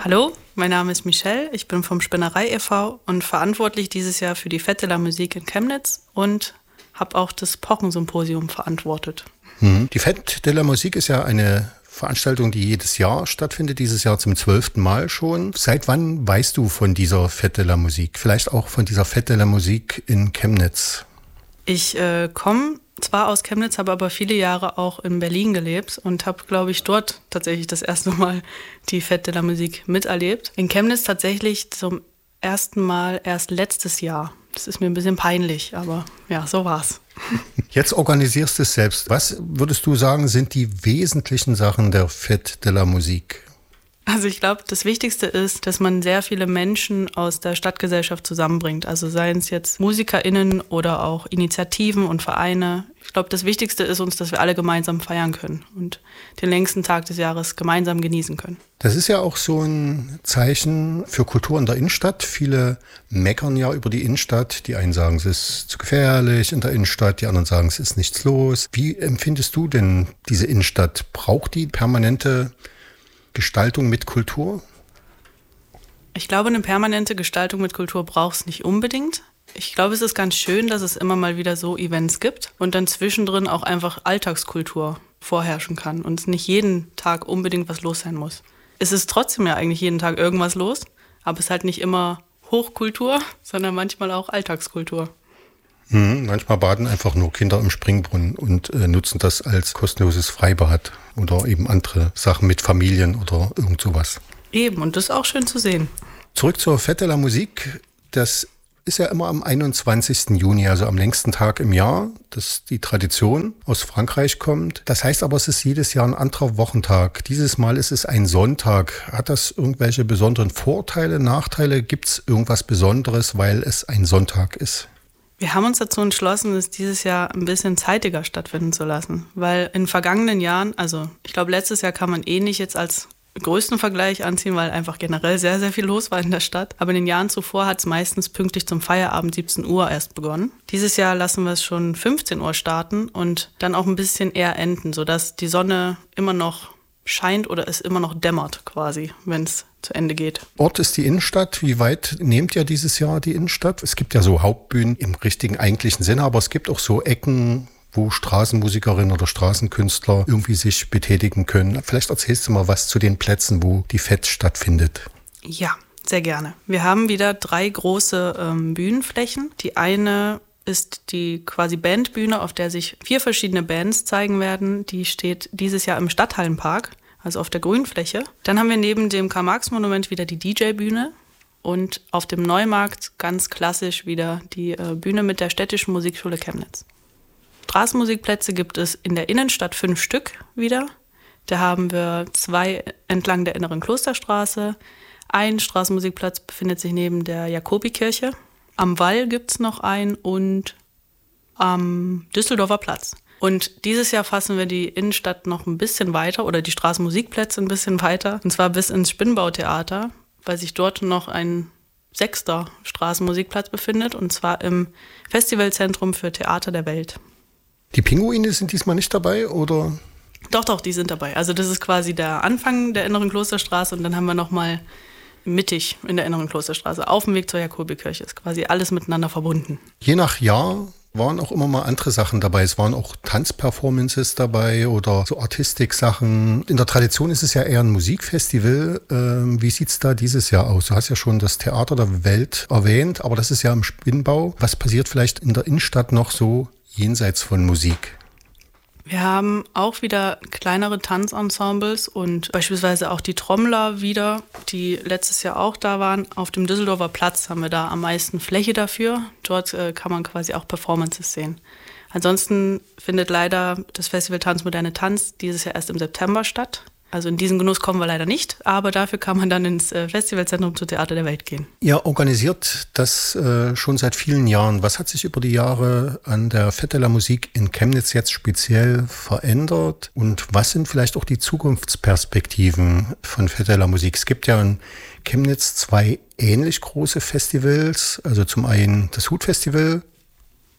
Hallo, mein Name ist Michelle, ich bin vom Spinnerei e.V. und verantwortlich dieses Jahr für die Fête de la Musique in Chemnitz und habe auch das Pochen-Symposium verantwortet. Die Fête de la Musique ist ja eine Veranstaltung, die jedes Jahr stattfindet, dieses Jahr zum 12. Mal schon. Seit wann weißt du von dieser Fête de la Musique? Vielleicht auch von dieser Fête de la Musique in Chemnitz? Ich komme zwar aus Chemnitz, habe aber viele Jahre auch in Berlin gelebt und habe, glaube ich, dort tatsächlich das erste Mal die Fête de la Musique miterlebt. In Chemnitz tatsächlich zum ersten Mal erst letztes Jahr. Das ist mir ein bisschen peinlich, aber ja, so war's. Jetzt organisierst du es selbst. Was würdest du sagen, sind die wesentlichen Sachen der Fête de la Musique? Also ich glaube, das Wichtigste ist, dass man sehr viele Menschen aus der Stadtgesellschaft zusammenbringt. Also seien es jetzt MusikerInnen oder auch Initiativen und Vereine. Ich glaube, das Wichtigste ist uns, dass wir alle gemeinsam feiern können und den längsten Tag des Jahres gemeinsam genießen können. Das ist ja auch so ein Zeichen für Kultur in der Innenstadt. Viele meckern ja über die Innenstadt. Die einen sagen, es ist zu gefährlich in der Innenstadt, die anderen sagen, es ist nichts los. Wie empfindest du denn diese Innenstadt? Braucht die permanente Gestaltung mit Kultur? Ich glaube, eine permanente Gestaltung mit Kultur braucht es nicht unbedingt. Ich glaube, es ist ganz schön, dass es immer mal wieder so Events gibt und dann zwischendrin auch einfach Alltagskultur vorherrschen kann und es nicht jeden Tag unbedingt was los sein muss. Es ist trotzdem ja eigentlich jeden Tag irgendwas los, aber es ist halt nicht immer Hochkultur, sondern manchmal auch Alltagskultur. Manchmal baden einfach nur Kinder im Springbrunnen und nutzen das als kostenloses Freibad oder eben andere Sachen mit Familien oder irgend sowas. Eben, und das ist auch schön zu sehen. Zurück zur Fête de la Musique. Das ist ja immer am 21. Juni, also am längsten Tag im Jahr, dass die Tradition aus Frankreich kommt. Das heißt aber, es ist jedes Jahr ein anderer Wochentag. Dieses Mal ist es ein Sonntag. Hat das irgendwelche besonderen Vorteile, Nachteile? Gibt es irgendwas Besonderes, weil es ein Sonntag ist? Wir haben uns dazu entschlossen, es dieses Jahr ein bisschen zeitiger stattfinden zu lassen, weil in vergangenen Jahren, also ich glaube, letztes Jahr kann man nicht jetzt als größten Vergleich anziehen, weil einfach generell sehr, sehr viel los war in der Stadt. Aber in den Jahren zuvor hat es meistens pünktlich zum Feierabend 17 Uhr erst begonnen. Dieses Jahr lassen wir es schon 15 Uhr starten und dann auch ein bisschen eher enden, sodass die Sonne immer noch scheint oder es immer noch dämmert quasi, wenn es zu Ende geht. Ort ist die Innenstadt. Wie weit nehmt ihr dieses Jahr die Innenstadt? Es gibt ja so Hauptbühnen im richtigen, eigentlichen Sinne, aber es gibt auch so Ecken, wo Straßenmusikerinnen oder Straßenkünstler irgendwie sich betätigen können. Vielleicht erzählst du mal was zu den Plätzen, wo die Fête stattfindet. Ja, sehr gerne. Wir haben wieder 3 große Bühnenflächen. Die eine ist die quasi Bandbühne, auf der sich 4 verschiedene Bands zeigen werden. Die steht dieses Jahr im Stadthallenpark, also auf der Grünfläche. Dann haben wir neben dem Karl-Marx-Monument wieder die DJ-Bühne und auf dem Neumarkt ganz klassisch wieder die Bühne mit der Städtischen Musikschule Chemnitz. Straßenmusikplätze gibt es in der Innenstadt 5 Stück wieder. Da haben wir 2 entlang der Inneren Klosterstraße. Ein Straßenmusikplatz befindet sich neben der Jakobikirche. Am Wall gibt es noch einen und am Düsseldorfer Platz. Und dieses Jahr fassen wir die Innenstadt noch ein bisschen weiter oder die Straßenmusikplätze ein bisschen weiter. Und zwar bis ins Spinnbautheater, weil sich dort noch ein 6. Straßenmusikplatz befindet. Und zwar im Festivalzentrum für Theater der Welt. Die Pinguine sind diesmal nicht dabei, oder? Doch, die sind dabei. Also das ist quasi der Anfang der Inneren Klosterstraße und dann haben wir nochmal mittig in der Inneren Klosterstraße auf dem Weg zur Jakobikirche. Ist quasi alles miteinander verbunden. Je nach Jahr waren auch immer mal andere Sachen dabei. Es waren auch Tanzperformances dabei oder so Artistik-Sachen. In der Tradition ist es ja eher ein Musikfestival. Wie sieht's da dieses Jahr aus? Du hast ja schon das Theater der Welt erwähnt, aber das ist ja im Spinnbau. Was passiert vielleicht in der Innenstadt noch so jenseits von Musik? Wir haben auch wieder kleinere Tanzensembles und beispielsweise auch die Trommler wieder, die letztes Jahr auch da waren. Auf dem Düsseldorfer Platz haben wir da am meisten Fläche dafür. Dort kann man quasi auch Performances sehen. Ansonsten findet leider das Festival Tanz Moderne Tanz dieses Jahr erst im September statt. Also in diesen Genuss kommen wir leider nicht, aber dafür kann man dann ins Festivalzentrum zu Theater der Welt gehen. Ihr organisiert das schon seit vielen Jahren. Was hat sich über die Jahre an der Fête de la Musique in Chemnitz jetzt speziell verändert? Und was sind vielleicht auch die Zukunftsperspektiven von Fête de la Musique? Es gibt ja in Chemnitz 2 ähnlich große Festivals. Also zum einen das Hut-Festival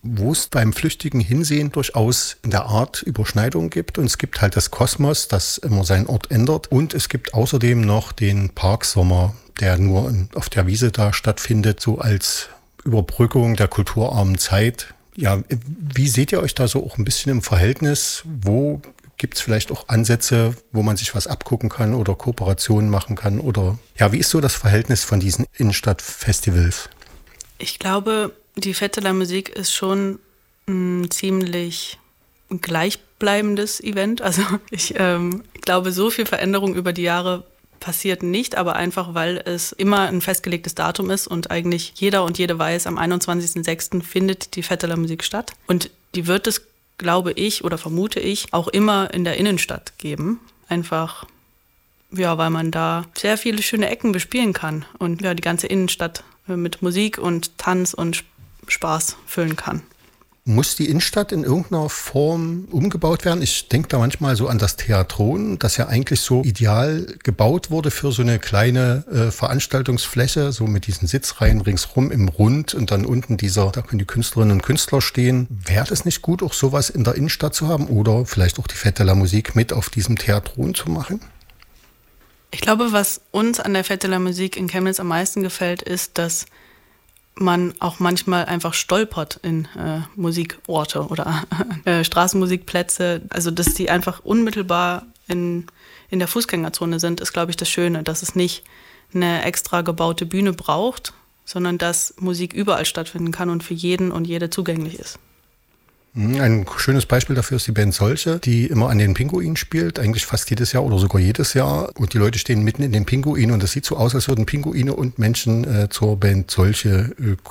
wo es beim flüchtigen Hinsehen durchaus in der Art Überschneidungen gibt. Und es gibt halt das Kosmos, das immer seinen Ort ändert. Und es gibt außerdem noch den Parksommer, der nur auf der Wiese da stattfindet, so als Überbrückung der kulturarmen Zeit. Ja, wie seht ihr euch da so auch ein bisschen im Verhältnis? Wo gibt es vielleicht auch Ansätze, wo man sich was abgucken kann oder Kooperationen machen kann? Oder ja, wie ist so das Verhältnis von diesen Innenstadtfestivals? Ich glaube, die Fête de la Musique ist schon ein ziemlich gleichbleibendes Event. Also ich glaube, so viel Veränderung über die Jahre passiert nicht, aber einfach, weil es immer ein festgelegtes Datum ist und eigentlich jeder und jede weiß, am 21.06. findet die Fête de la Musique statt. Und die wird es, glaube ich oder vermute ich, auch immer in der Innenstadt geben. Einfach, ja, weil man da sehr viele schöne Ecken bespielen kann und ja, die ganze Innenstadt mit Musik und Tanz und Spaß füllen kann. Muss die Innenstadt in irgendeiner Form umgebaut werden? Ich denke da manchmal so an das Theatron, das ja eigentlich so ideal gebaut wurde für so eine kleine Veranstaltungsfläche, so mit diesen Sitzreihen ringsrum im Rund und dann unten da können die Künstlerinnen und Künstler stehen. Wäre es nicht gut, auch sowas in der Innenstadt zu haben oder vielleicht auch die Fête de la Musique mit auf diesem Theatron zu machen? Ich glaube, was uns an der Fête de la Musique in Chemnitz am meisten gefällt, ist, dass man auch manchmal einfach stolpert in Musikorte oder Straßenmusikplätze. Also, dass die einfach unmittelbar in der Fußgängerzone sind, ist, glaube ich, das Schöne. Dass es nicht eine extra gebaute Bühne braucht, sondern dass Musik überall stattfinden kann und für jeden und jede zugänglich ist. Ein schönes Beispiel dafür ist die Band Solche, die immer an den Pinguinen spielt, eigentlich fast jedes Jahr oder sogar jedes Jahr. Und die Leute stehen mitten in den Pinguinen und es sieht so aus, als würden Pinguine und Menschen zur Band Solche